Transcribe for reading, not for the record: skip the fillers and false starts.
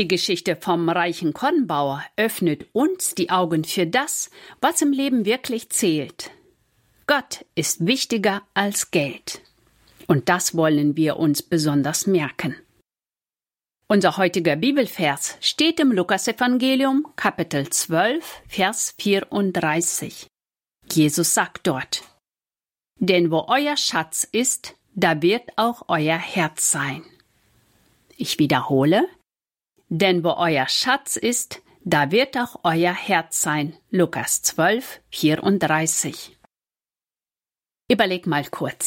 Die Geschichte vom reichen Kornbauer öffnet uns die Augen für das, was im Leben wirklich zählt. Gott ist wichtiger als Geld. Und das wollen wir uns besonders merken. Unser heutiger Bibelvers steht im Lukasevangelium, Kapitel 12, Vers 34. Jesus sagt dort: Denn wo euer Schatz ist, da wird auch euer Herz sein. Ich wiederhole: Denn wo euer Schatz ist, da wird auch euer Herz sein. Lukas 12, 34. Überleg mal kurz.